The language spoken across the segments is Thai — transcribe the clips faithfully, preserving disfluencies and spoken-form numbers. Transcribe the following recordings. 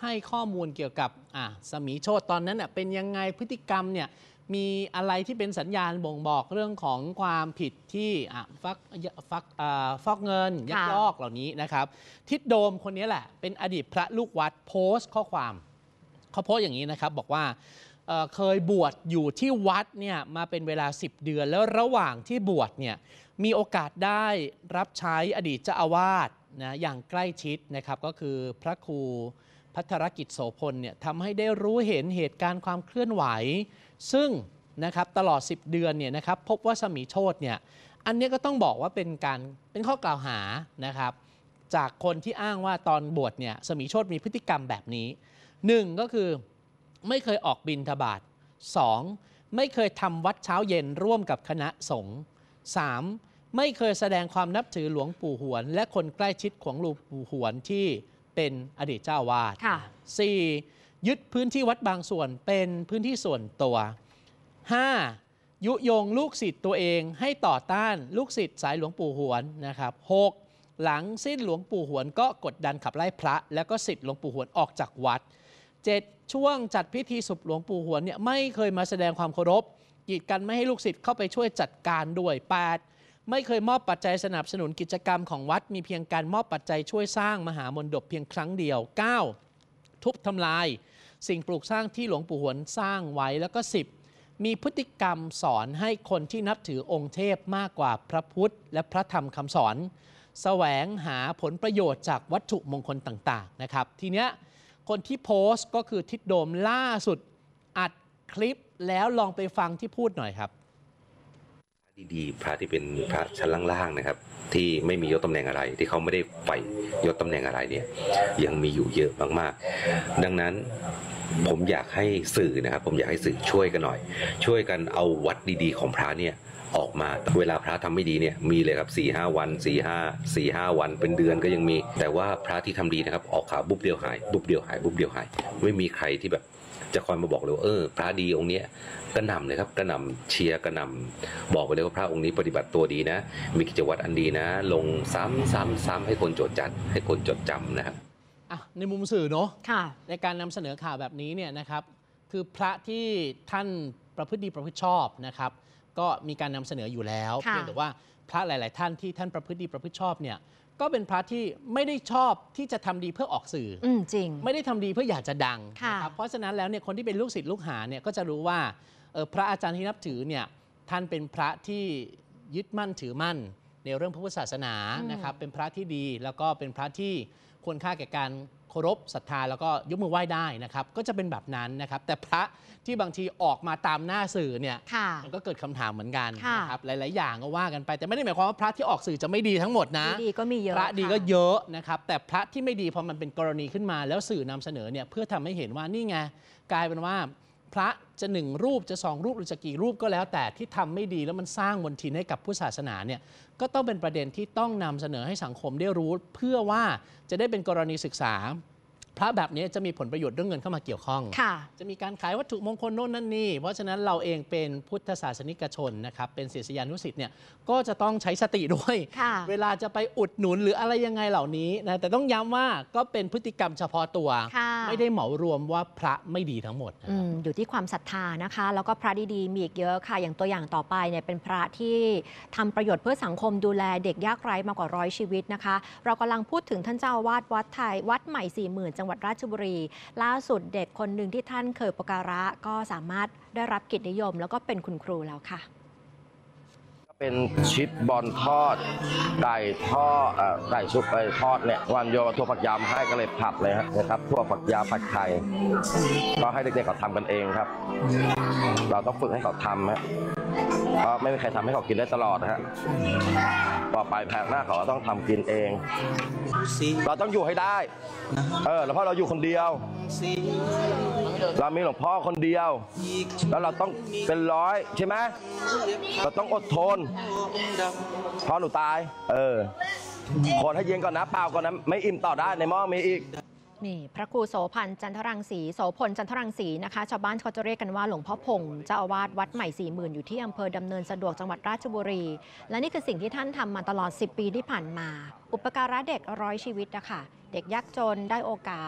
ให้ข้อมูลเกี่ยวกับอ่ะสมีโชติตอนนั้นอ่ะเป็นยังไงพฤติกรรมเนี่ยมีอะไรที่เป็นสัญญาณบ่งบอกเรื่องของความผิดที่อ่ะฟักฟักอ่าฟอกเงินยักยอกเหล่านี้นะครับทิดโดมคนนี้แหละเป็นอดีตพระลูกวัดโพสต์ข้อความเขาโพสต์อย่างนี้นะครับบอกว่าเ, เคยบวชอยู่ที่วัดเนี่ยมาเป็นเวลาสิบเดือนแล้วระหว่างที่บวชเนี่ยมีโอกาสได้รับใช้อดีตเจ้าอาวาสนะอย่างใกล้ชิดนะครับก็คือพระครูภัทรกิจโสพลเนี่ยทำให้ได้รู้เห็นเหตุการณ์ความเคลื่อนไหวซึ่งนะครับตลอดสิบเดือนเนี่ยนะครับพบว่าสมีโชติเนี่ยอันนี้ก็ต้องบอกว่าเป็นการเป็นข้อกล่าวหานะครับจากคนที่อ้างว่าตอนบวชเนี่ยสมีโชติมีพฤติกรรมแบบนี้หนึ่งก็คือไม่เคยออกบิณฑบาต สอง. ไม่เคยทำวัดเช้าเย็นร่วมกับคณะสงฆ์ สาม. ไม่เคยแสดงความนับถือหลวงปู่หวนและคนใกล้ชิดของหลวงปู่หวนที่เป็นอดีตเจ้าอาวาส สี่. ยึดพื้นที่วัดบางส่วนเป็นพื้นที่ส่วนตัว ห้า. ยุยงลูกศิษย์ตัวเองให้ต่อต้านลูกศิษย์สายหลวงปู่หวนนะครับ หก. หลังสิ้นหลวงปู่หวนก็กดดันขับไล่พระแล้วก็ศิษย์หลวงปู่หวนออกจากวัด เจ็ด. ช่วงจัดพิธีศพหลวงปู่หวนเนี่ยไม่เคยมาแสดงความเคารพกีดกันไม่ให้ลูกศิษย์เข้าไปช่วยจัดการด้วย แปด. ไม่เคยมอบปัจจัยสนับสนุนกิจกรรมของวัดมีเพียงการมอบปัจจัยช่วยสร้างมหามณฑปเพียงครั้งเดียว เก้า. ทุบทำลายสิ่งปลูกสร้างที่หลวงปู่หวนสร้างไว้แล้วก็ สิบ. มีพฤติกรรมสอนให้คนที่นับถือองค์เทพมากกว่าพระพุทธและพระธรรมคำสอนแสวงหาผลประโยชน์จากวัตถุมงคลต่างๆนะครับทีเนี้ยคนที่โพสต์ก็คือทิดโดมล่าสุดอัดคลิปแล้วลองไปฟังที่พูดหน่อยครับดีๆพระที่เป็นพระชั้นล่างๆนะครับที่ไม่มียศตำแหน่งอะไรที่เขาไม่ได้ใฝ่ยศตำแหน่งอะไรเนี่ยยังมีอยู่เยอะมากๆดังนั้นผมอยากให้สื่อนะครับผมอยากให้สื่อช่วยกันหน่อยช่วยกันเอาวัดดีๆของพระเนี่ยออกมาเวลาพระทำไม่ดีเนี่ยมีเลยครับสี่ห้าวันสี่ห้าสี่ห้าวันเป็นเดือนก็ยังมีแต่ว่าพระที่ทำดีนะครับออกข่าวบุ๊บเดียวหายบุ๊บเดียวหายบุ๊บเดียวหายไม่มีใครที่แบบจะคอยมาบอกเลยว่าเออพระดีองค์เนี้ยกระหน่ำเลยครับกระหน่ำเชียร์กระหน่ำบอกไปเลยว่าพระองค์นี้ปฏิบัติตัวดีนะมีกิจวัตรอันดีนะลงซ้ำซ้ำซ้ำให้คนจดจัดให้คนจดจำนะครับในมุมสื่อเนาะในการนำเสนอข่าวแบบนี้เนี่ยนะครับคือพระที่ท่านประพฤติดีประพฤติชอบนะครับก็มีการนำเสนออยู่แล้วเพียงแต่ว่าพระหลายๆท่านที่ท่านประพฤติดีประพฤติชอบเนี่ยก็เป็นพระที่ไม่ได้ชอบที่จะทำดีเพื่อออกสื่อจริงไม่ได้ทำดีเพื่ออยากจะดังนะครับเพราะฉะนั้นแล้วเนี่ยคนที่เป็นลูกศิษย์ลูกหาเนี่ยก็จะรู้ว่าพระอาจารย์ที่นับถือเนี่ยท่านเป็นพระที่ยึดมั่นถือมั่นในเรื่องพระพุทธศาสนานะครับเป็นพระที่ดีแล้วก็เป็นพระที่ควรค่าแก่การเคารพศรัทธาแล้วก็ยกมือไหว้ได้นะครับก็จะเป็นแบบนั้นนะครับแต่พระที่บางทีออกมาตามหน้าสื่อเนี่ยมันก็เกิดคำถามเหมือนกันนะครับหลายๆอย่างก็ว่ากันไปแต่ไม่ได้หมายความว่าพระที่ออกสื่อจะไม่ดีทั้งหมดนะดีก็มีเยอะพระดีก็เยอะนะครับแต่พระที่ไม่ดีพอมันเป็นกรณีขึ้นมาแล้วสื่อนำเสนอเนี่ยเพื่อทำให้เห็นว่านี่ไงกลายเป็นว่าพระจะหนึ่งรูปจะสองรูปหรือจะกี่รูปก็แล้วแต่ที่ทำไม่ดีแล้วมันสร้างมลทินให้กับผู้ศาสนาเนี่ยก็ต้องเป็นประเด็นที่ต้องนำเสนอให้สังคมได้รู้เพื่อว่าจะได้เป็นกรณีศึกษาพระแบบนี้จะมีผลประโยชน์เรื่องเงินเข้ามาเกี่ยวข้องจะมีการขายวัตถุมงคลโน่นนั่นนี่เพราะฉะนั้นเราเองเป็นพุทธศาสนิกชนนะครับเป็นศิษยานุศิษย์เนี่ยก็จะต้องใช้สติด้วยเวลาจะไปอุดหนุนหรืออะไรยังไงเหล่านี้นะแต่ต้องย้ำว่าก็เป็นพฤติกรรมเฉพาะตัวไม่ได้เหมารวมว่าพระไม่ดีทั้งหมดอ, อยู่ที่ความศรัทธานะคะแล้วก็พระดีๆมีอีกเยอะค่ะอย่างตัวอย่างต่อไปเนี่ยเป็นพระที่ทำประโยชน์เพื่อสังคมดูแลเด็กยากไร้มากกว่าร้อยชีวิตนะคะเรากำลังพูดถึงท่านเจ้าอาวาสวัดไทยวัดใหม่สี่หมื่นจังหวัดราชบุรีล่าสุดเด็กคนหนึ่งที่ท่านเคยอุปการะก็สามารถได้รับเกียรตินิยมแล้วก็เป็นคุณครูแล้วค่ะเป็นชิปบอลทอดไก่ทอดไก่ซุปไก่ทอดเนี่ยวันโยทั่วฝักยาวให้ก็เลยผัดเลยนะครับทั่วฝักยาวผัดไข่ก็ให้เด็กๆเขาทำกันเองครับเราต้องฝึกให้เขาทำฮะเพราะไม่มีใครทำให้เขากินได้ตลอดนะฮะต่อไปแผงหน้าเขาต้องทำกินเองเราต้องอยู่ให้ได้เออแล้วเพราะเราอยู่คนเดียวเรามีหลวงพ่อคนเดียวแล้วเราต้องเป็นร้อยใช่ไหมเราต้องอดทนพอหนูตายเออคนให้เย็นก่อนนะเปล่าก่อนนะไม่อิ่มต่อได้ในหม้อมีอีกนี่พระครูโสพันธ์จันทรังสีโสพลจันทรังสีนะคะชาวบ้านเขาจะเรียกกันว่าหลวงพ่อพงษ์เจ้าอาวาสวัดใหม่สี่หมื่นอยู่ที่อำเภอดำเนินสะดวกจังหวัดราชบุรีและนี่คือสิ่งที่ท่านทำมาตลอดสิบปีที่ผ่านมาอุปการะเด็กร้อยชีวิตนะคะเด็กยากจนได้โอกาส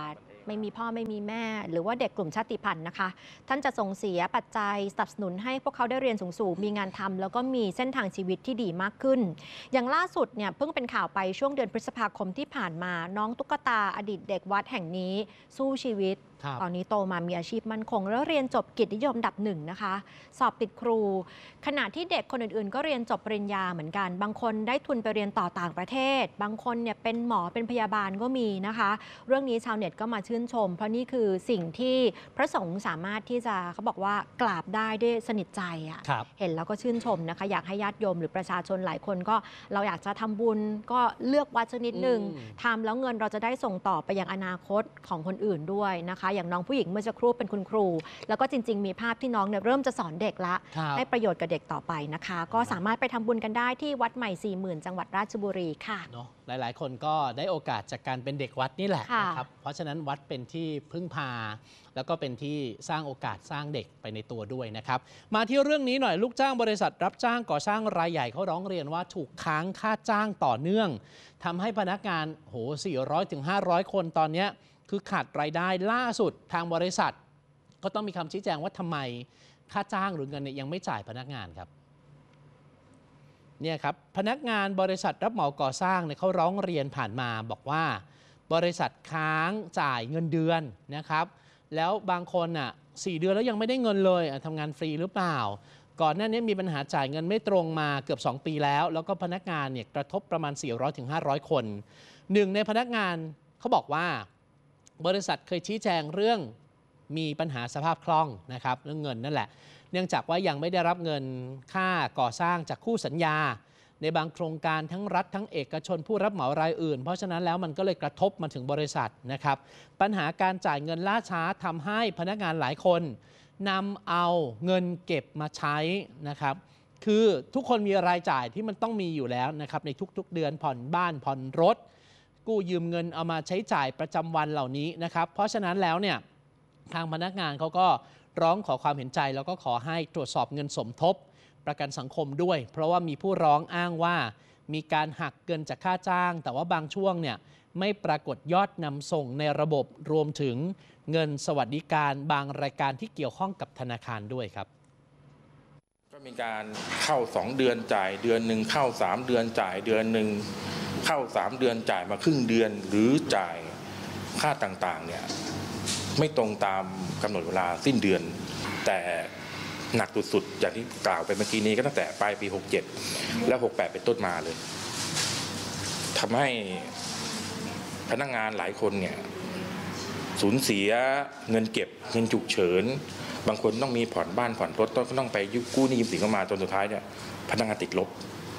ไม่มีพ่อไม่มีแม่ หรือว่าเด็กกลุ่มชาติพันธุ์นะคะท่านจะส่งเสียปัจจัยสนับสนุนให้พวกเขาได้เรียนสูงๆมีงานทำแล้วก็มีเส้นทางชีวิตที่ดีมากขึ้นอย่างล่าสุดเนี่ยเพิ่งเป็นข่าวไปช่วงเดือนพฤษภาคมที่ผ่านมาน้องตุ๊กตาอดีตเด็กวัดแห่งนี้สู้ชีวิตตอนนี้โตมามีอาชีพมั่นคงแล้วเรียนจบเกียรตินิยมอันดับหนึ่งนะคะสอบติดครูขณะที่เด็กคนอื่นๆก็เรียนจบปริญญาเหมือนกันบางคนได้ทุนไปเรียนต่อต่างประเทศบางคนเนี่ยเป็นหมอเป็นพยาบาลก็มีนะคะเรื่องนี้ชาวเน็ตก็มาชื่นชมเพราะนี่คือสิ่งที่พระสงฆ์สามารถที่จะเขาบอกว่ากราบได้ด้วยสนิทใจอ่ะเห็นแล้วก็ชื่นชมนะคะอยากให้ญาติโยมหรือประชาชนหลายคนก็เราอยากจะทำบุญก็เลือกวัดสักนิดนึงทำแล้วเงินเราจะได้ส่งต่อไปยังอนาคตของคนอื่นด้วยนะคะอย่างน้องผู้หญิงเมื่อสักครู่เป็นคุณครูแล้วก็จริงๆมีภาพที่น้องเนี่ยเริ่มจะสอนเด็กละให้ประโยชน์กับเด็กต่อไปนะคะก็สามารถไปทำบุญกันได้ที่วัดใหม่ สี่หมื่น จังหวัดราชบุรีค่ะเนาะหลายๆคนก็ได้โอกาสจากการเป็นเด็กวัดนี่แหละนะครับเพราะฉะนั้นวัดเป็นที่พึ่งพาแล้วก็เป็นที่สร้างโอกาสสร้างเด็กไปในตัวด้วยนะครับมาที่เรื่องนี้หน่อยลูกจ้างบริษัทรับจ้างก่อสร้างรายใหญ่เขาร้องเรียนว่าถูกค้างค่าจ้างต่อเนื่องทำให้พนักงานโหสี่ร้อยถึงห้าร้อยคนตอนนี้คือขาดรายได้ล่าสุดทางบริษัทก็ต้องมีคำชี้แจงว่าทำไมค่าจ้างหรือเงินเนี่ยยังไม่จ่ายพนักงานครับเนี่ยครับพนักงานบริษัทรับเหมาก่อสร้างเนี่ยเขาร้องเรียนผ่านมาบอกว่าบริษัทค้างจ่ายเงินเดือนนะครับแล้วบางคนอ่ะสี่เดือนแล้วยังไม่ได้เงินเลยทำงานฟรีหรือเปล่าก่อนหน้านี้มีปัญหาจ่ายเงินไม่ตรงมาเกือบสองปีแล้วแล้วก็พนักงานเนี่ยกระทบประมาณสี่ร้อยถึงห้าร้อยคนหนึ่งในพนักงานเขาบอกว่าบริษัทเคยชี้แจงเรื่องมีปัญหาสภาพคล่องนะครับเรื่องเงินนั่นแหละเนื่องจากว่ายังไม่ได้รับเงินค่าก่อสร้างจากคู่สัญญาในบางโครงการทั้งรัฐทั้งเอกชนผู้รับเหมารายอื่นเพราะฉะนั้นแล้วมันก็เลยกระทบมาถึงบริษัทนะครับปัญหาการจ่ายเงินล่าช้าทำให้พนักงานหลายคนนำเอาเงินเก็บมาใช้นะครับคือทุกคนมีรายจ่ายที่มันต้องมีอยู่แล้วนะครับในทุกๆเดือนผ่อนบ้านผ่อนรถกู้ยืมเงินเอามาใช้จ่ายประจำวันเหล่านี้นะครับเพราะฉะนั้นแล้วเนี่ยทางพนักงานเขาก็ร้องขอความเห็นใจแล้วก็ขอให้ตรวจสอบเงินสมทบประกันสังคมด้วยเพราะว่ามีผู้ร้องอ้างว่ามีการหักเกินจากค่าจ้างแต่ว่าบางช่วงเนี่ยไม่ปรากฏยอดนำส่งในระบบรวมถึงเงินสวัสดิการบางรายการที่เกี่ยวข้องกับธนาคารด้วยครับก็มีการเข้าสองเดือนจ่ายเดือนหนึ่งเข้าสามเดือนจ่ายเดือนหนึ่งเข้าสามเดือนจ่ายมาครึ่งเดือนหรือจ่ายค่าต่างๆเนี่ยไม่ตรงตามกำหนดเวลาสิ้นเดือนแต่หนักสุดๆอย่างที่กล่าวไปเมื่อกี้นี้ก็ตั้งแต่ปลายปีหกเจ็ดและหกแปดเป็นต้นมาเลยทำให้พนักงานหลายคนเนี่ยสูญเสียเงินเก็บเงินฉุกเฉินบางคนต้องมีผ่อนบ้านผ่อนรถต้องต้องไปยุกู้หนี้ยืมสินเข้ามาจนสุดท้ายเนี่ยพนักงานติดลบ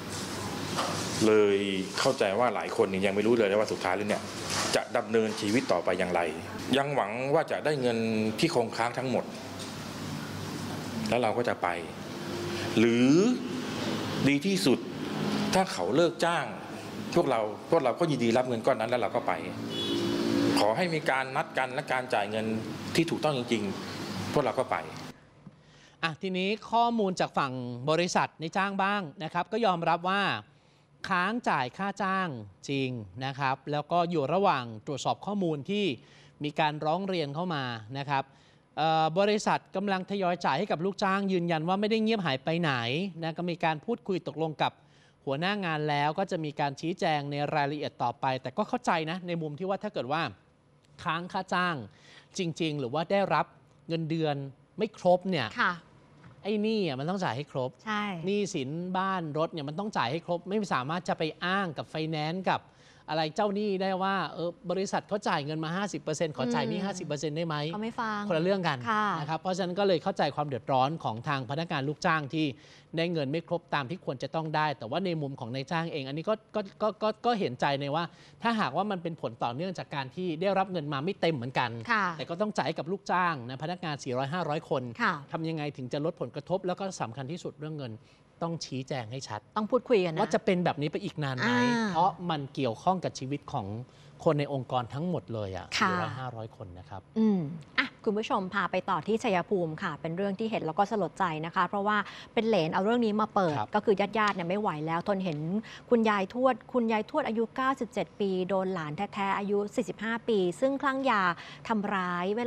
เลยเข้าใจว่าหลายคนยังไม่รู้เลยว่าสุดท้ายแล้วเนี่ยจะดำเนินชีวิตต่อไปอย่างไรยังหวังว่าจะได้เงินที่คงค้างทั้งหมดแล้วเราก็จะไปหรือดีที่สุดถ้าเขาเลิกจ้างพวกเราพวกเราก็ยินดีรับเงินก้อนนั้นแล้วเราก็ไปขอให้มีการนัดกันและการจ่ายเงินที่ถูกต้องจริงๆพวกเราก็ไปอ่ะทีนี้ข้อมูลจากฝั่งบริษัทในจ้างบ้างนะครับก็ยอมรับว่าค้างจ่ายค่าจ้างจริงนะครับแล้วก็อยู่ระหว่างตรวจสอบข้อมูลที่มีการร้องเรียนเข้ามานะครับบริษัทกำลังทยอยจ่ายให้กับลูกจ้างยืนยันว่าไม่ได้เงียบหายไปไหนนะก็มีการพูดคุยตกลงกับหัวหน้างานแล้วก็จะมีการชี้แจงในรายละเอียดต่อไปแต่ก็เข้าใจนะในมุมที่ว่าถ้าเกิดว่าค้างค่าจ้างจริงๆหรือว่าได้รับเงินเดือนไม่ครบเนี่ยไอ้นี่มันต้องจ่ายให้ครบใช่หนี้สินบ้านรถเนี่ยมันต้องจ่ายให้ครบไม่สามารถจะไปอ้างกับไฟแนนซ์กับอะไรเจ้าหนี้ได้ว่าเออบริษัทเขาจ่ายเงินมา ห้าสิบเปอร์เซ็นต์ ขอจ่ายหนี้ ห้าสิบเปอร์เซ็นต์ ได้ไหมเขาไม่ฟังคนละเรื่องกันนะครับเพราะฉะนั้นก็เลยเข้าใจความเดือดร้อนของทางพนักงานลูกจ้างที่ได้เงินไม่ครบตามที่ควรจะต้องได้แต่ว่าในมุมของนายจ้างเองอันนี้ก็ก็ก็ก็ก็เห็นใจในว่าถ้าหากว่ามันเป็นผลต่อเนื่องจากการที่ได้รับเงินมาไม่เต็มเหมือนกันแต่ก็ต้องจ่ายกับลูกจ้างนะพนักงาน สี่ร้อยห้าร้อย คนทำยังไงถึงจะลดผลกระทบแล้วก็สำคัญที่สุดเรื่องเงินต้องชี้แจงให้ชัดต้องพูดคุยกันนะว่าจะเป็นแบบนี้ไปอีกนานไหมเพราะมันเกี่ยวข้องกับชีวิตของคนในองค์กรทั้งหมดเลยอ่ะสี่ร้อยห้าร้อยคนนะครับอืมอ่ะคุณผู้ชมพาไปต่อที่ชัยภูมิค่ะ เป็นเรื่องที่เห็นแล้วก็สลดใจนะคะ เพราะว่าเป็นเหลนเอาเรื่องนี้มาเปิด ก็คือญาติๆเนี่ยไม่ไหวแล้วทนเห็นคุณยายทวด คุณยายทวดอายุ เก้าสิบเจ็ด ปี โดนหลานแท้ๆอายุ สี่สิบห้า ปี ซึ่งคลั่งยาทำร้ายเวลา